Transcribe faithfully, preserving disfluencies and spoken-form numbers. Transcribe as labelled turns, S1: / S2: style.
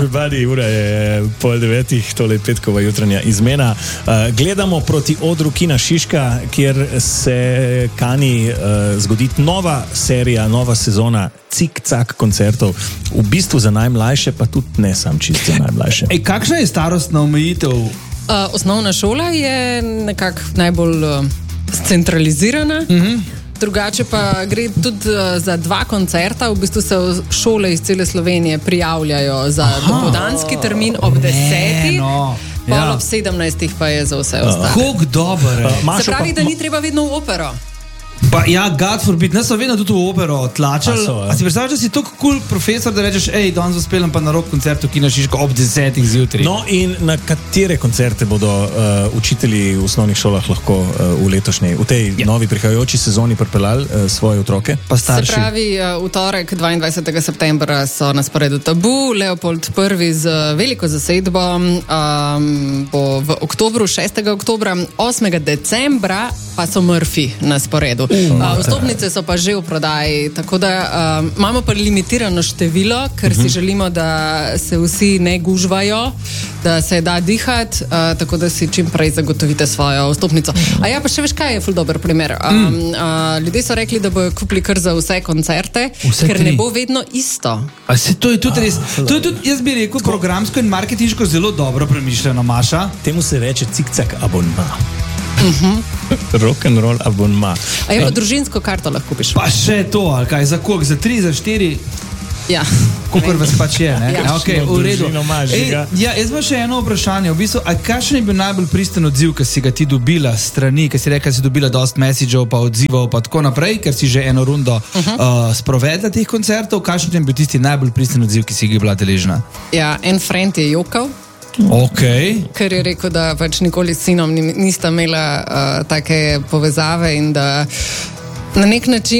S1: Everybody, ura je pol devetih, tole je petkova jutranja izmena. Uh, gledamo proti odru Kina Šiška, kjer se kani uh, zgoditi nova serija, nova sezona cik-cak koncertov. V bistvu za najmlajše, pa tudi ne sam čisto za najmlajše.
S2: Ej, kakšna je starostna omejitev?
S3: Uh, osnovna šola je nekako najbolj uh, centralizirana. Mhm. Drugače pa gre tudi uh, za dva koncerta, v bistvu se šole iz cele Slovenije prijavljajo za dopoldanski termin ob desetih,
S2: no.
S3: pol
S2: Ja.
S3: ob sedemnajstih pa je za vse ostale.
S2: Kako dober je.
S1: Uh,
S3: Se pravi, da ni treba vedno v opero.
S2: Pa ja, God forbid, nas so vedno tudi v opero tlačali.
S1: A so, ja.
S2: A si predstavljaš, da si tako cool profesor, da rečeš, ej, danes zaspelem pa na rock koncertu Kina Šiška ob desetih zjutraj.
S1: No, in na katere koncerte bodo uh, učitelji v osnovnih šolah lahko uh, v letošnji, v tej
S2: Ja.
S1: novi prihajajoči sezoni pripeljali uh, svoje otroke?
S2: Pa
S3: Se
S2: starši.
S3: pravi, uh, v torek dvaindvajsetega septembra so na sporedu Tabu, Leopold prvi z veliko zasedbo, um, bo v oktobru, šestega oktobra, osmega decembra pa so Murphy na sporedu. Uh, vstopnice so pa že v prodaji, tako da um, imamo pa limitirano število, ker si želimo, da se vsi ne gužvajo, da se da dihati, uh, tako da si čim prej zagotovite svojo vstopnico. A ja, pa še veš, kaj je ful dober primer. Um, uh, ljudje so rekli, da bojo kupili kar za vse koncerte,
S2: Vse
S3: ker
S2: tri.
S3: ne bo vedno isto.
S2: A se to je tudi res, to je tudi, jaz bi rekel, programsko in marketinško zelo dobro premišljeno, Maša.
S1: Temu se reče cik-cak abonma. Rock and roll abonma.
S3: A je pa družinsko karto lahko kupiš?
S2: Pa še to, ali kaj, za koliko, za tri, za štiri,
S3: Ja.
S2: kolikor vas pač je, ne?
S3: Ja.
S2: Ja, okay, v redu.
S1: Družino imaš,
S2: Ej,
S1: žiga.
S2: ja, jaz imam še eno vprašanje, v bistvu, a kakšen je bil najbolj pristen odziv, ki si ga ti dobila s strani, ker si rekla, da si dobila dost messageov, pa odzivov, pa tako naprej, ker si že eno rundo uh -huh. uh, sprovedla teh koncertov, kakšen je bil tisti najbolj pristen odziv, ki si ga bila deležna?
S3: Ja, en friend je jokal,
S2: Ok.
S3: ker je rekel, da pač nikoli s sinom ni- nista imela uh, take povezave in da na nek način